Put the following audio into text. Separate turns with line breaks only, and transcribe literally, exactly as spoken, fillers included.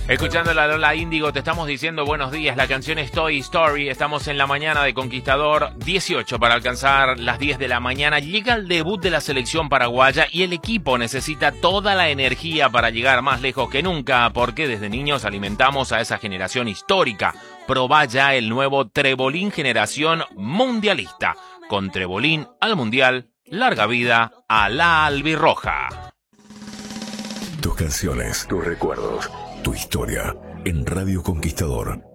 Escuchando la Lola Índigo, te estamos diciendo buenos días. La canción es Toy Story. Estamos en la mañana de Conquistador, dieciocho para alcanzar las diez de la mañana. Llega el debut de la selección paraguaya y el equipo necesita toda la energía para llegar más lejos que nunca, porque desde niños alimentamos a esa generación histórica. Probá ya el nuevo Trebolín Generación Mundialista. Con Trebolín al Mundial, larga vida a la albirroja.
Tus canciones, tus recuerdos, tu historia en Radio Conquistador.